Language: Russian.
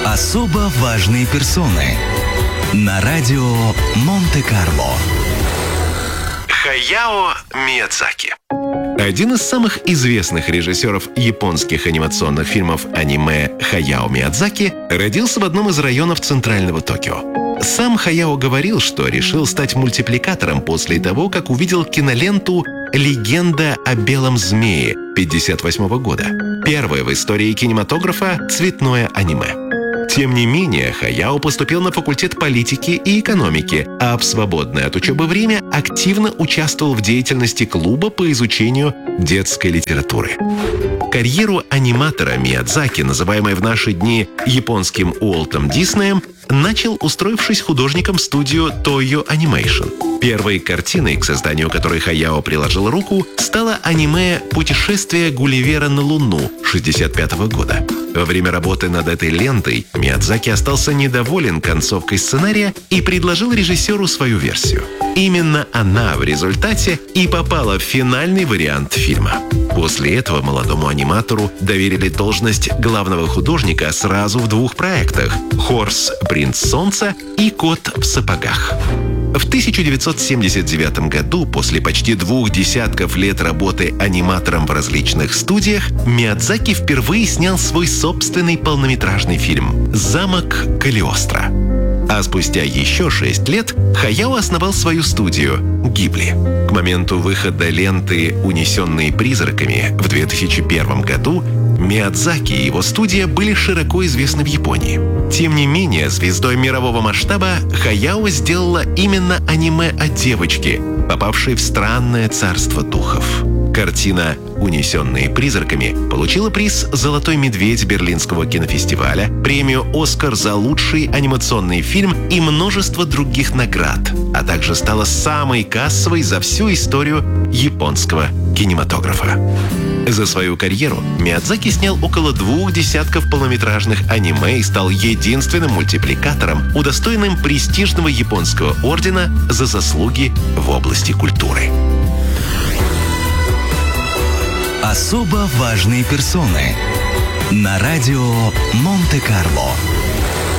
Особо важные персоны на радио Монте-Карло. Хаяо Миядзаки. Один из самых известных режиссеров японских анимационных фильмов аниме Хаяо Миядзаки родился в одном из районов центрального Токио. Сам Хаяо говорил, что решил стать мультипликатором после того, как увидел киноленту «Легенда о белом змее» 1958 года. Первое в истории кинематографа цветное аниме. Тем не менее, Хаяо поступил на факультет политики и экономики, а в свободное от учебы время активно участвовал в деятельности клуба по изучению детской литературы. Карьеру аниматора Миядзаки, называемой в наши дни японским Уолтом Диснеем, начал, устроившись художником в студию Toyo Animation. Первой картиной, к созданию которой Хаяо приложил руку, стало аниме «Путешествие Гулливера на Луну» 1965 года. Во время работы над этой лентой Миядзаки остался недоволен концовкой сценария и предложил режиссеру свою версию. Именно она в результате и попала в финальный вариант фильма. После этого молодому аниматору доверили должность главного художника сразу в двух проектах «Хорс, принц солнца» и «Кот в сапогах». В 1979 году, после почти 2 десятков лет работы аниматором в различных студиях, Миядзаки впервые снял свой собственный полнометражный фильм «Замок Калиостро». А спустя еще 6 лет Хаяо основал свою студию «Гибли». К моменту выхода ленты «Унесенные призраками» в 2001 году Миядзаки и его студия были широко известны в Японии. Тем не менее, звездой мирового масштаба Хаяо сделала именно аниме о девочке, попавшей в странное царство духов. Картина «Унесенные призраками» получила приз «Золотой медведь» Берлинского кинофестиваля, премию «Оскар» за лучший анимационный фильм и множество других наград, а также стала самой кассовой за всю историю японского кинематографа. За свою карьеру Миядзаки снял около 2 десятков полнометражных аниме и стал единственным мультипликатором, удостоенным престижного японского ордена за заслуги в области культуры. Особо важные персоны на радио Монте-Карло.